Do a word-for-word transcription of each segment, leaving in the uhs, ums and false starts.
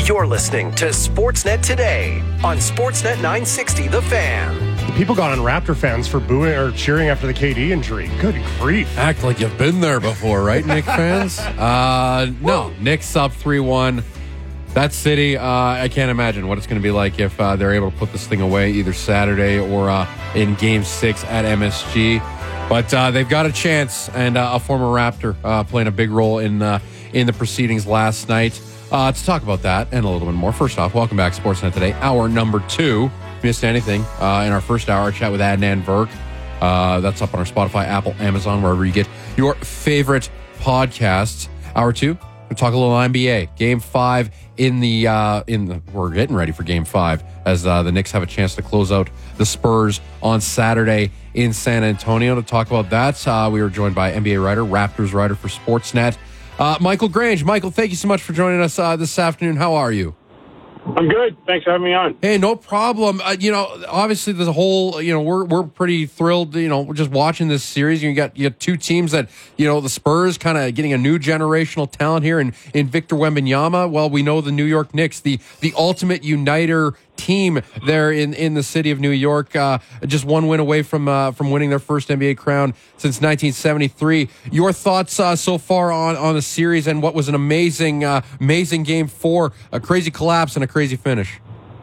You're listening to Sportsnet Today on Sportsnet nine sixty The Fan. People got on Raptor fans for booing or cheering after the K D injury. Good grief. Act like you've been there before, right, Nick fans? Uh, no, Knicks up three one. That city, uh, I can't imagine what it's going to be like if uh, they're able to put this thing away either Saturday or uh, in Game six at M S G. But uh, they've got a chance, and uh, a former Raptor uh, playing a big role in, uh, in the proceedings last night. Uh, to talk about that and a little bit more, first off, welcome back to Sportsnet Today, hour number two. If you missed anything, uh, in our first hour, chat with Adnan Virk. Uh, that's up on our Spotify, Apple, Amazon, wherever you get your favorite podcasts. Hour two, we'll talk a little N B A. Game five in the, uh, in the, we're getting ready for game five as uh, the Knicks have a chance to close out the Spurs on Saturday in San Antonio. To talk about that, uh, we were joined by N B A writer, Raptors writer for Sportsnet, uh, Michael Grange. Michael, thank you so much for joining us uh, this afternoon. How are you? I'm good. Thanks for having me on. Hey, no problem. Uh, you know, obviously, there's a whole. You know, we're we're pretty thrilled. You know, we're just watching this series. You got you got two teams that, you know, the Spurs kind of getting a new generational talent here in in Victor Wembanyama. Well, we know the New York Knicks, the the ultimate uniter team there in, in the city of New York, uh, just one win away from uh, from winning their first N B A crown since nineteen seventy-three. Your thoughts uh, so far on, on the series and what was an amazing uh, amazing game four, a crazy collapse and a crazy finish.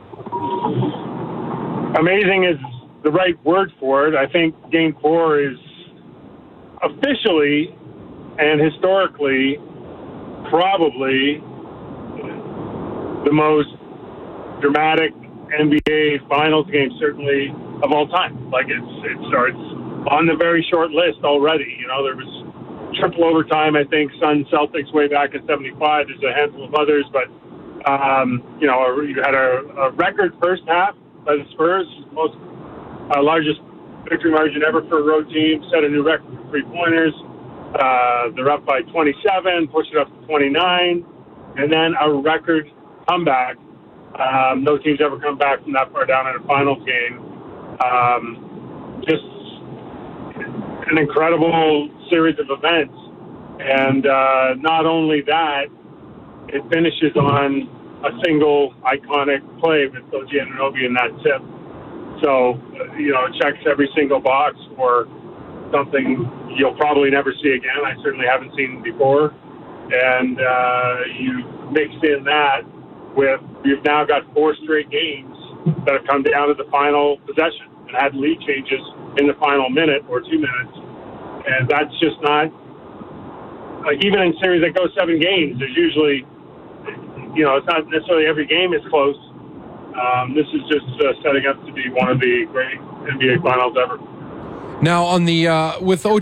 Amazing is the right word for it. I think game four is officially and historically probably the most dramatic N B A Finals game, certainly of all time. Like it's it starts on the very short list already. You know, there was triple overtime. I think Suns Celtics way back in seventy-five. There's a handful of others, but um, you know, you had a, a record first half by the Spurs, most uh, largest victory margin ever for a road team. Set a new record for three pointers. Uh, they're up by twenty-seven, push it up to twenty-nine, and then a record comeback. Um, no team's ever come back from that far down in a finals game. Um, just an incredible series of events. And uh, not only that, it finishes on a single iconic play with O G Anunoby in that tip. So, uh, you know, it checks every single box for something you'll probably never see again. I certainly haven't seen before. And uh, you mix in that with, you've now got four straight games that have come down to the final possession and had lead changes in the final minute or two minutes. And that's just not, uh, even in series that go seven games, there's usually, you know, it's not necessarily every game is close. Um, this is just uh, setting up to be one of the great N B A Finals ever. Now, on the, uh, with O G